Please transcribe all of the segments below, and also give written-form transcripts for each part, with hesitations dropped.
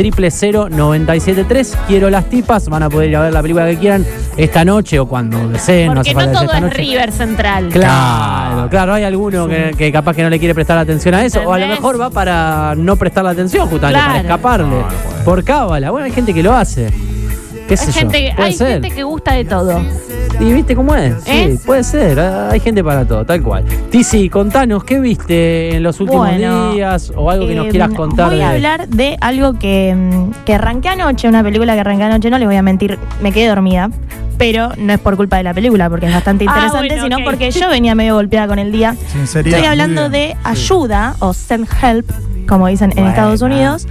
00973. Quiero las tipas. Van a poder ir a ver la película que quieran esta noche o cuando deseen. Porque no no todo esta es noche. River Central. Claro, hay alguno que capaz que no le quiere prestar atención a eso, o a lo mejor va para no prestarle atención, justamente, para escaparle. Por cábala. Bueno, hay gente que lo hace. ¿Qué sé yo? Hay gente que gusta de todo. ¿Y viste cómo es? Sí, puede ser. Hay gente para todo, tal cual. Tizi, contanos, ¿qué viste en los últimos días? O algo que nos quieras contar. Voy a hablar de algo que arranqué anoche, una película que arranqué anoche, no les voy a mentir, me quedé dormida. Pero no es por culpa de la película, porque es bastante interesante, sino porque yo venía medio golpeada con el día. Sinceridad. Estoy hablando de Ayuda, o Send Help, como dicen en Estados Unidos.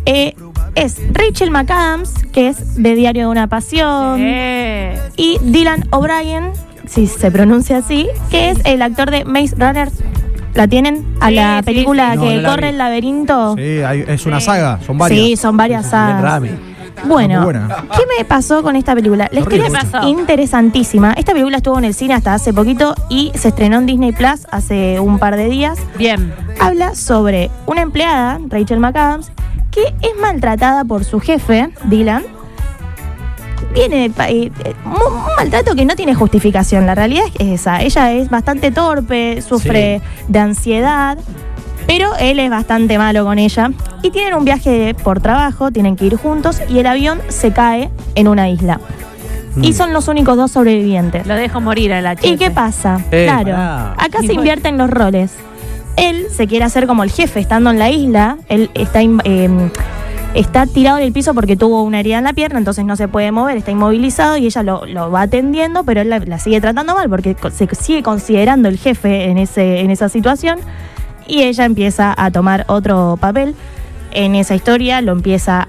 Es Rachel McAdams, que es de Diario de una Pasión, y Dylan O'Brien, si se pronuncia así, que es el actor de Maze Runner. ¿La tienen? A la película que corre el laberinto. Sí, es una saga, son varias. Sí, son varias sagas. Bueno, ¿qué me pasó con esta película? La historia es interesantísima. Esta película estuvo en el cine hasta hace poquito y se estrenó en Disney Plus hace un par de días. Bien. Habla sobre una empleada, Rachel McAdams, que es maltratada por su jefe, Dylan. Tiene un maltrato que no tiene justificación. La realidad es esa. Ella es bastante torpe, sufre de ansiedad, pero él es bastante malo con ella. Y tienen un viaje por trabajo, tienen que ir juntos y el avión se cae en una isla. Y son los únicos dos sobrevivientes. Lo dejo morir a la chica. ¿Y qué pasa? Claro, acá se invierten los roles. Él se quiere hacer como el jefe estando en la isla. Él está tirado en el piso porque tuvo una herida en la pierna, entonces no se puede mover, está inmovilizado y ella lo va atendiendo, pero él la sigue tratando mal porque se sigue considerando el jefe en esa situación y ella empieza a tomar otro papel en esa historia, lo empieza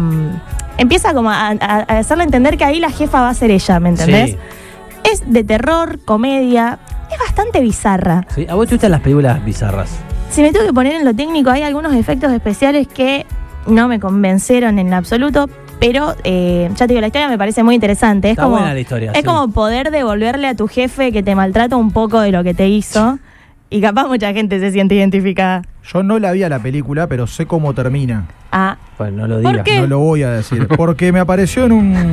como a hacerle entender que ahí la jefa va a ser ella, ¿me entendés? Sí. Es de terror, comedia, es bastante bizarra. Sí, ¿a vos te gustan las películas bizarras? Si me tengo que poner en lo técnico, hay algunos efectos especiales que no me convencieron en absoluto, pero ya te digo, la historia me parece muy interesante. Está buena la historia. Es como poder devolverle a tu jefe que te maltrata un poco de lo que te hizo, y capaz mucha gente se siente identificada. Yo no la vi a la película, pero sé cómo termina. Pues no lo digas. No lo voy a decir, porque me apareció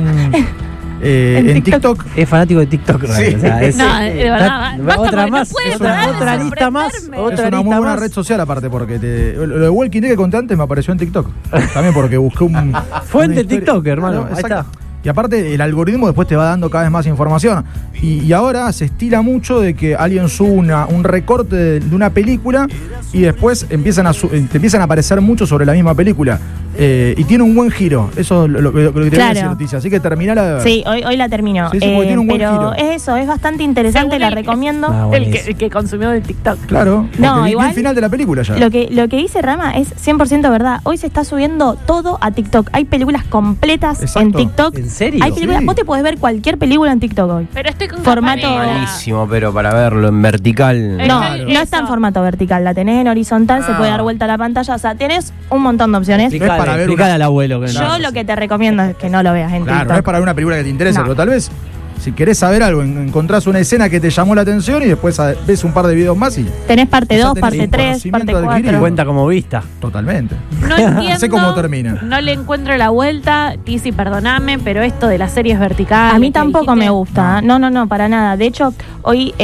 en TikTok. Es fanático de TikTok, sí. O sea, de verdad. Otra más, otra lista más. Es una muy buena red social aparte, porque lo de Walking Dead que conté antes me apareció en TikTok. También porque busqué un... Fuente TikTok, hermano. Ahí está. Y aparte el algoritmo después te va dando cada vez más información. Y ahora se estila mucho de que alguien sube un recorte de una película y después te empiezan a aparecer mucho sobre la misma película. Y tiene un buen giro. Eso es lo que te voy a decir, Leticia. Así que terminala. Sí, hoy la termino. Sí, porque tiene un buen pero giro. es eso, es bastante interesante, la recomiendo. El que consumió del TikTok. Claro. No, igual el final de la película ya. Lo que dice Rama es 100% verdad. Hoy se está subiendo todo a TikTok. Hay películas completas en TikTok. ¿En serio? Hay películas, vos te podés ver cualquier película en TikTok hoy. Pero estoy con formato malísimo, pero para verlo en vertical. No está en formato vertical. La tenés en horizontal, se puede dar vuelta a la pantalla. O sea, tenés un montón de opciones. No es para ver al abuelo. Yo lo que te recomiendo es que no lo veas en TikTok. No es para ver una película que te interesa, pero tal vez si querés saber algo, encontrás una escena que te llamó la atención y después ves un par de videos más y... Tenés parte 2, parte 3, parte 4. Cuenta como vista. Totalmente. No entiendo. Sé cómo termina. No le encuentro la vuelta. Tizi, perdoname, pero esto de las series verticales... A mí tampoco me gusta. No, para nada. De hecho, hoy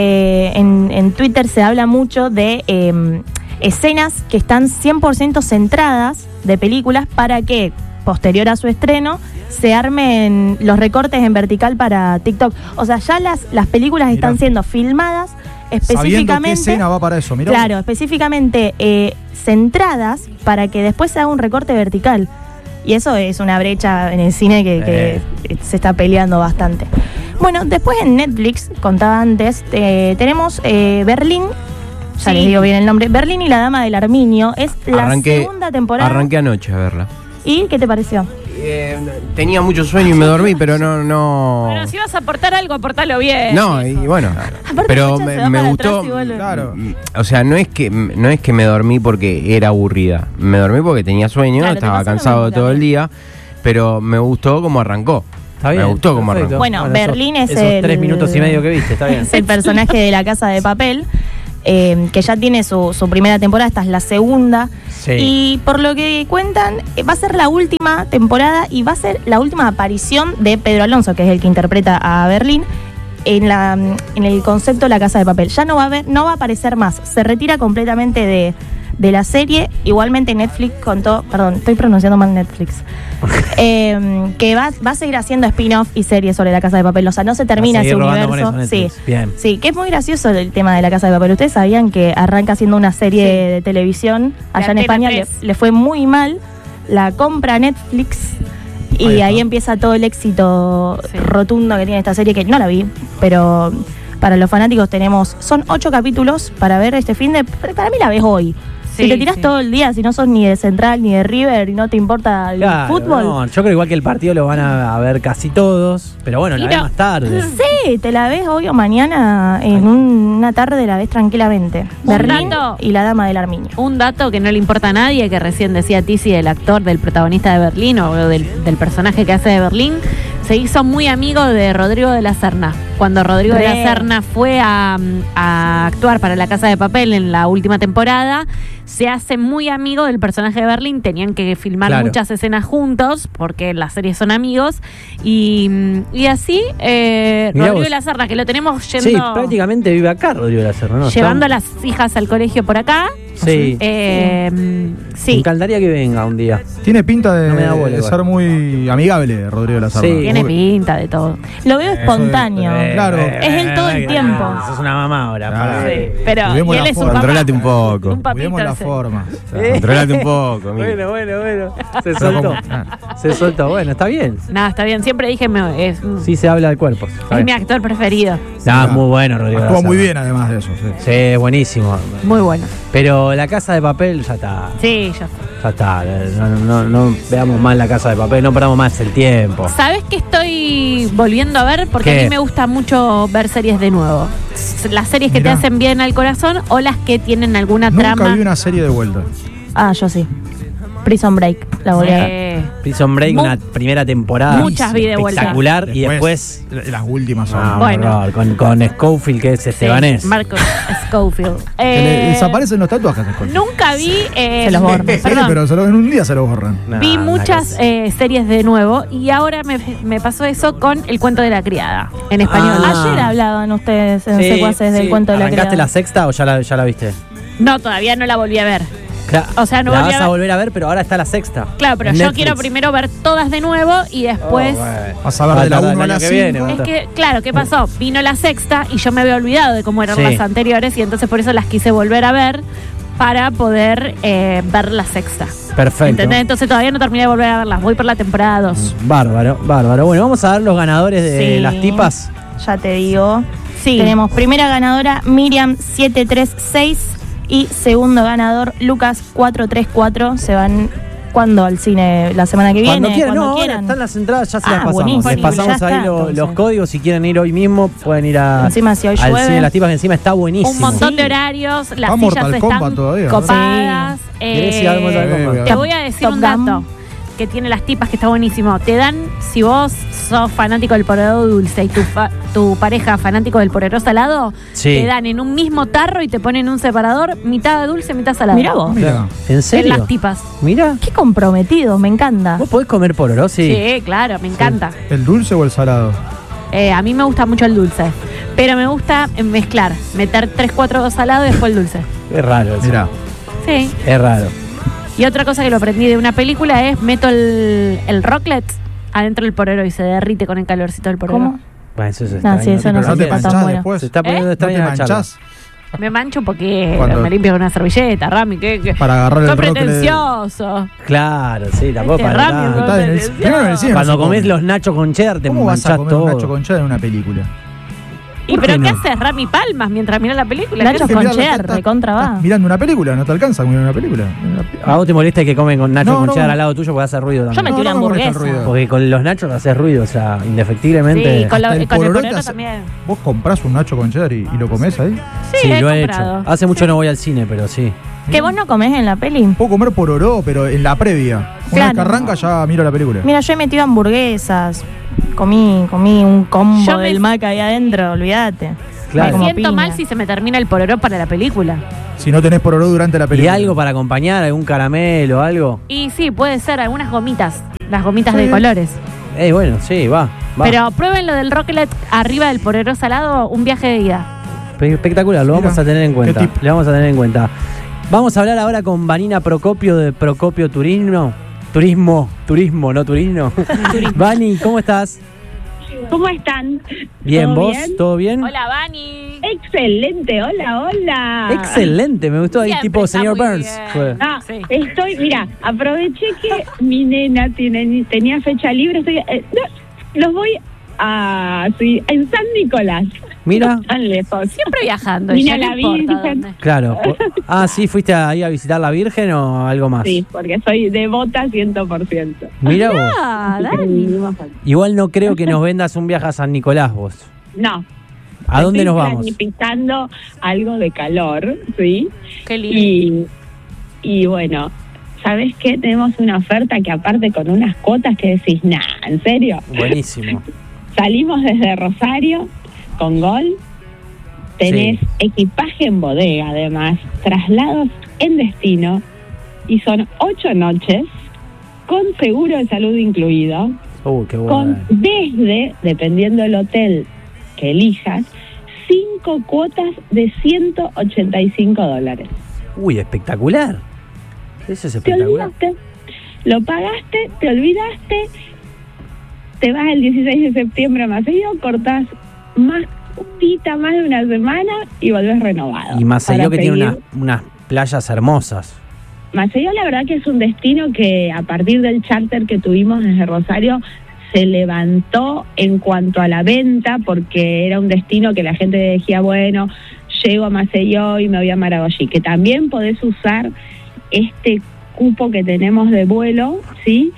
en Twitter se habla mucho de escenas que están 100% centradas de películas para que, posterior a su estreno, se armen los recortes en vertical para TikTok. O sea, ya las películas están siendo filmadas específicamente. ¿Qué escena va para eso? Mirá. Claro, específicamente centradas para que después se haga un recorte vertical. Y eso es una brecha en el cine que se está peleando bastante. Bueno, después en Netflix, contaba antes, tenemos Berlín. Ya les digo bien el nombre. Berlín y la Dama del Arminio. Es la segunda temporada. Arranqué anoche a verla. ¿Y qué te pareció? Tenía mucho sueño y me dormí, pero no. Bueno, si vas a aportar algo, aportalo bien. No, y bueno. Aparte, pero me gustó. Claro. O sea, no es que me dormí porque era aburrida. Me dormí porque tenía sueño, estaba cansado todo el día. Pero me gustó como arrancó. Está bien, me gustó como arrancó. Bueno, Berlín es esos 3 minutos y medio que viste, está bien. Es el personaje de La Casa de Papel. que ya tiene su primera temporada, esta es la segunda. Sí. Y por lo que cuentan, va a ser la última temporada y va a ser la última aparición de Pedro Alonso, que es el que interpreta a Berlín, en el concepto de La Casa de Papel. Ya no va a aparecer más, se retira completamente de la serie. Igualmente Netflix contó, perdón, estoy pronunciando mal Netflix, que va a seguir haciendo spin-off y series sobre La Casa de Papel. O sea, no se termina ese universo. Sí, bien. Sí, que es muy gracioso el tema de La Casa de Papel. Ustedes sabían que arranca siendo una serie de televisión allá en España, le fue muy mal, la compra Netflix y ahí empieza todo el éxito rotundo que tiene esta serie, que no la vi, pero para los fanáticos son 8 capítulos para ver este fin de... Para mí la ves hoy. Si te tirás todo el día, si no sos ni de Central ni de River y no te importa el fútbol. No, yo creo igual que el partido lo van a ver casi todos, pero bueno, la ves más tarde. Sí, te la ves hoy o mañana, en una tarde la ves tranquilamente. Berlín y La Dama del Armiño. Un dato que no le importa a nadie, que recién decía Tizi, del actor, del protagonista de Berlín o del personaje que hace de Berlín, se hizo muy amigo de Rodrigo de la Serna. Cuando Rodrigo de la Serna fue a actuar para La Casa de Papel en la última temporada, se hace muy amigo del personaje de Berlín. Tenían que filmar muchas escenas juntos, porque en las series son amigos. Y así, Rodrigo de la Serna, que lo tenemos yendo... Sí, prácticamente vive acá Rodrigo de la Serna, ¿no? Llevando a las hijas al colegio por acá. Sí. Sí. Me encantaría que venga un día. Tiene pinta de ser muy amigable, Rodrigo de la Serna. Sí. Tiene pinta de todo. Lo veo espontáneo. Claro. Es él todo el tiempo. Eso es una mamá ahora. Claro. Sí, pero Cuidemos y él la es un forma. papá. Contrólate un poco. Un papito. Cuidemos la forma. Contrólate un poco, amigo. Bueno. Se soltó. Bueno, está bien. Nada, está bien. Siempre dije, Sí se habla del cuerpo. es mi actor preferido. No, muy bueno, Rodrigo. Actúa muy bien además de eso. Sí, buenísimo. Muy bueno. Pero La Casa de Papel ya está. Sí, ya. Ya está. No veamos más La Casa de Papel, no perdamos más el tiempo. ¿Sabes qué estoy volviendo a ver? Porque ¿Qué? a mí me gusta mucho ver series de nuevo. Las series que te hacen bien al corazón o las que tienen alguna Nunca trama. vi una serie de vuelta. Yo sí. Prison Break, la volví a ver. Prison Break, una primera temporada Muchas vi de vuelta. espectacular. Y después las últimas son. un Bueno. horror, con Scofield, que es estebanés. Marcos Scofield. Que le desaparecen los tatuajes. Nunca vi. Se los borran. Sí, pero en un día se los borran. Vi muchas series de nuevo y ahora me pasó eso con El Cuento de la Criada, en español. Ayer hablaban ustedes en Secuaces del Cuento de la Criada. ¿Arrancaste la sexta o ya la viste? No, todavía no la volví a ver. O sea, no la volví vas a volver a ver, pero ahora está la sexta. Claro, pero en yo Netflix. quiero primero ver todas de nuevo y después... Vas a ver de la 1 a la 5. Es que, claro, ¿qué pasó? Vino la sexta y yo me había olvidado de cómo eran las anteriores y entonces por eso las quise volver a ver para poder ver la sexta. Perfecto. ¿Entendés? Entonces todavía no terminé de volver a verlas. Voy por la temporada 2. Bárbaro. Bueno, vamos a dar los ganadores de las tipas. Ya te digo. Sí. Tenemos primera ganadora Miriam 736 y segundo ganador Lucas 434. Se van cuando al cine la semana que viene. Cuando quieran, cuando ahora quieran. están las entradas, ya se las pasamos. Buenísimo. Les pasamos Ya ahí está, los códigos. Si quieren ir hoy mismo, pueden ir Encima, si hoy al llueve. cine de las tipas, que encima está buenísimo. Un montón de horarios, las Va sillas Mortal Kombat están todavía, ¿no? copadas. ¿Querés ir a Mortal Kombat? Te voy a decir Top un dato Gun. que tiene las tipas que está buenísimo. Te dan, si vos sos fanático del porero dulce y tu pareja fanático del porero salado, te dan en un mismo tarro y te ponen un separador, mitad dulce, mitad salado. Mirá vos. Mira. ¿En serio? En las tipas. Mira. Qué comprometidos, me encanta. ¿Vos podés comer pororó? Sí, claro, me encanta. ¿El dulce o el salado? A mí me gusta mucho el dulce, pero me gusta mezclar, meter 3-4 salado y después el dulce. Es raro eso. Mirá. Sí. Es raro. Y otra cosa que lo aprendí de una película es meto el rocklet adentro del porero y se derrite con el calorcito del porero. ¿Cómo? Bueno, eso es No, extraño. sí, eso no Pero no sé te si está tan manchás bueno. después. Se está poniendo ¿No te extraña la charla. manchás? Me mancho un poquito, Cuando- me limpio con una servilleta, Rami, ¿qué? Para agarrar el Qué rocklet. pretencioso. Claro, sí, tampoco Este para Rami, nada. no Está en el- te- primero en el cine no Cuando se comés come. los nachos con cheddar te ¿Cómo vas a manchás comer todo. un nacho con cheddar en una película? ¿Y ¿Por pero qué qué no? haces, Rami Palmas, mientras miras la película? Nachos ¿Qué- con Mirá, cheddar, estás- recontra va. estás mirando una película, no te alcanza a mirar una película. ¿A vos te molesta que comen con nachos No, con no. cheddar al lado tuyo porque hace ruido Yo también? metí una me molesta el hamburguesa. ruido. Porque con los nachos haces ruido, o sea, indefectiblemente. Sí, con Hasta el el pororó porero te hace- también. ¿Vos comprás un nacho con cheddar y lo comés ahí? Sí, lo he comprado. hecho. Hace mucho no voy al cine, pero sí. ¿Que vos no comés en la peli? Puedo comer pororó, pero en la previa. Una vez Claro. que arranca ya miro la película. Mira, yo he metido hamburguesas. Comí un combo Yo me- del Mac ahí adentro, olvídate. Claro. Me siento mal si se me termina el pororó para la película. Si no tenés pororó durante la ¿Y película. algo para acompañar? ¿Algún caramelo o algo? Y sí, puede ser algunas gomitas. Las gomitas de colores. Bueno, sí, va. Pero prueben lo del Rocklet arriba del pororó salado, un viaje de ida. Espectacular, lo vamos a tener en cuenta. Le vamos a tener en cuenta. Vamos a hablar ahora con Vanina Procopio de Procopio Turismo, no turismo. Vani, ¿cómo estás? ¿Cómo están? Bien, ¿vos? Bien? ¿Todo bien? Hola, Vani. Excelente, hola. Excelente, me gustó ahí Siempre tipo está señor muy Burns. bien. Ah, Sí. mira, aproveché que mi nena tenía fecha libre, los voy en San Nicolás. Mira. No tan lejos. Siempre viajando. Mira ya no la importa Virgen. dónde. Claro. Sí, ¿fuiste ahí a visitar la Virgen o algo más? Sí, porque soy devota 100%. Mira vos. Ah, Así que Dani. vinimos acá. Igual no creo que nos vendas un viaje a San Nicolás vos. No. ¿A dónde nos vamos? Estoy planificando algo de calor, ¿sí? Qué lindo. Y bueno, ¿sabes qué? Tenemos una oferta que aparte con unas cuotas que decís, nah, ¿en serio? Buenísimo. Salimos desde Rosario con Gol. Tenés equipaje en bodega, además, traslados en destino. Y son 8 noches con seguro de salud incluido. Qué bueno. Con dependiendo del hotel que elijas, 5 cuotas de $185. Uy, espectacular. Eso es Te espectacular. olvidaste, lo pagaste, te olvidaste, te vas el 16 de septiembre a Maceió, cortás más de una semana y volvés renovado. Y Maceió Para que tiene seguir. unas playas hermosas. Maceió la verdad que es un destino que a partir del charter que tuvimos desde Rosario se levantó en cuanto a la venta, porque era un destino que la gente decía, bueno, llego a Maceió y me voy a Maragogi, que también podés usar este cupo que tenemos de vuelo, ¿sí?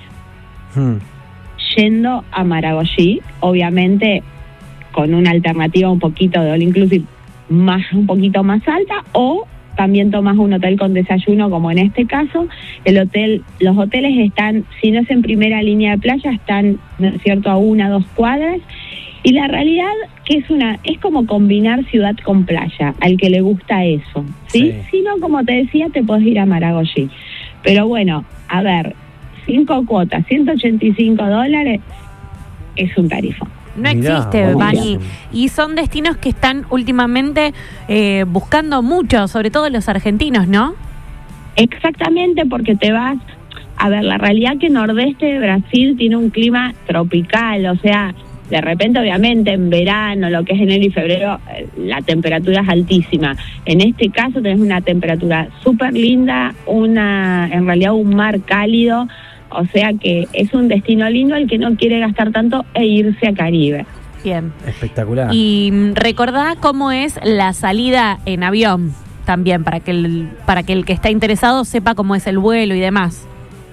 Yendo a Maragogi, obviamente con una alternativa un poquito de all inclusive un poquito más alta, o también tomas un hotel con desayuno, como en este caso. Los hoteles están, si no es en primera línea de playa, están, ¿no es cierto?, a 1 o 2 cuadras. Y la realidad que es como combinar ciudad con playa, al que le gusta eso, ¿sí? Si no, como te decía, te podés ir a Maragogi. Pero bueno, a ver, 5 cuotas, $185 es un tarifón. No Mirá, existe, Vani. buenísimo. Y son destinos que están últimamente buscando mucho, sobre todo los argentinos, ¿no? Exactamente, porque te vas... A ver, la realidad que nordeste de Brasil tiene un clima tropical, o sea, de repente, obviamente, en verano, lo que es enero y febrero, la temperatura es altísima. En este caso tenés una temperatura súper linda, en realidad un mar cálido, o sea que es un destino lindo al que no quiere gastar tanto e irse a Caribe. Bien. Espectacular. Y recordá cómo es la salida en avión también, para que el que está interesado sepa cómo es el vuelo y demás.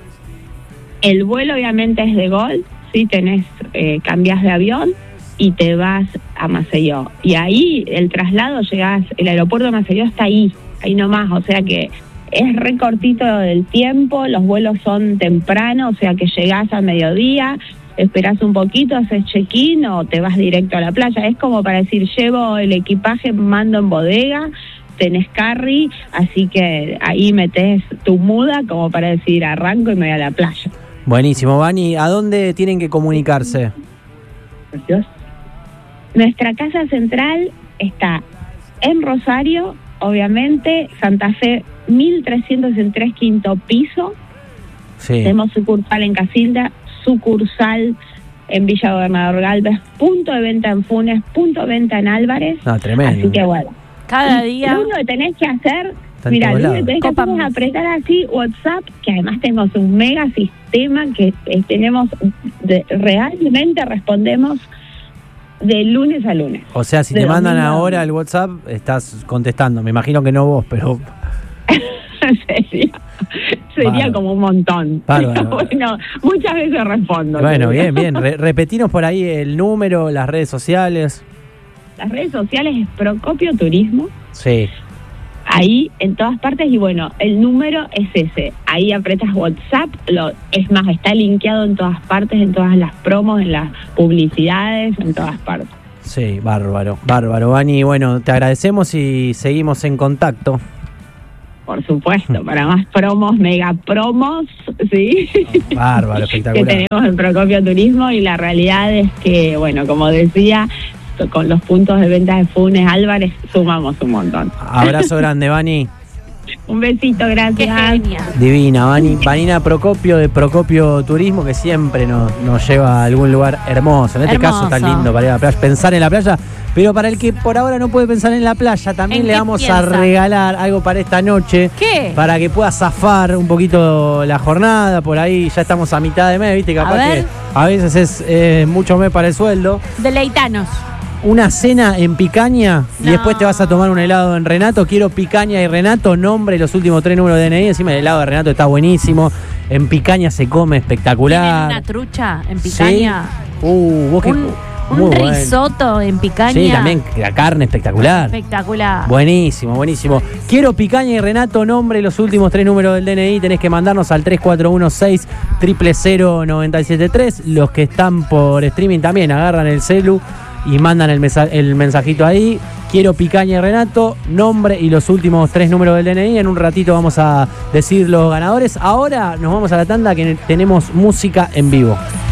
El vuelo obviamente es de Gol, sí, cambias de avión y te vas a Maceió. Y ahí el traslado el aeropuerto de Maceió está ahí nomás, o sea que es re cortito del tiempo, los vuelos son temprano, o sea que llegás al mediodía, esperás un poquito, haces check-in o te vas directo a la playa. Es como para decir, llevo el equipaje, mando en bodega, tenés carry, así que ahí metés tu muda como para decir, arranco y me voy a la playa. Buenísimo, Vani. ¿A dónde tienen que comunicarse? Gracias. Nuestra casa central está en Rosario, obviamente, Santa Fe 1303, quinto piso. Sí. Tenemos sucursal en Casilda, sucursal en Villa Gobernador Galvez, punto de venta en Funes, punto de venta en Álvarez. Tremendo. Así que bueno. Cada día... Lo único que tenés que hacer, Está en mira, todos lo único que tenés que hacer lados. es apretar así WhatsApp, que además tenemos un mega sistema que realmente respondemos de lunes a lunes. O sea, si De te mandan domingo a ahora el WhatsApp, estás contestando. Me imagino que no vos, pero... Sería Bárbaro. como un montón. Bárbaro. Bueno, muchas veces respondo. Bueno, bien. Repetinos por ahí el número, las redes sociales. Las redes sociales es Procopio Turismo. Sí. Ahí en todas partes, y bueno, el número es ese. Ahí apretas WhatsApp, es más, está linkeado en todas partes, en todas las promos, en las publicidades, en todas partes. Sí, bárbaro, Vani. Bueno, te agradecemos y seguimos en contacto. Por supuesto, para más promos, mega promos, ¿sí? Bárbaro, espectacular. Que tenemos en Procopio Turismo, y la realidad es que, bueno, como decía, con los puntos de venta de Funes Álvarez sumamos un montón. Abrazo grande, Vani. Un besito, gracias. Divina, Vanina Procopio de Procopio Turismo, que siempre nos lleva a algún lugar hermoso. En este caso está lindo para ir a la playa, pensar en la playa. Pero para el que por ahora no puede pensar en la playa, también le vamos a regalar algo para esta noche. ¿Qué? Para que pueda zafar un poquito la jornada. Por ahí ya estamos a mitad de mes, ¿viste? Capaz que a veces es mucho mes para el sueldo. Deleitanos. Una cena en Picaña y después te vas a tomar un helado en Renato. Quiero Picaña y Renato, nombre y los últimos 3 números de DNI. Encima el helado de Renato está buenísimo. En Picaña se come espectacular. ¿Tienen una trucha en Picaña? Sí. Vos que... Un risotto en Picaña. Sí, también la carne espectacular. Espectacular. Buenísimo. Quiero Picaña y Renato, nombre y los últimos 3 números del DNI. Tenés que mandarnos al 3416-000-973. Los que están por streaming también agarran el celu y mandan el mensajito ahí. Quiero Picaña y Renato, nombre y los últimos 3 números del DNI. En un ratito vamos a decir los ganadores. Ahora nos vamos a la tanda, que tenemos música en vivo.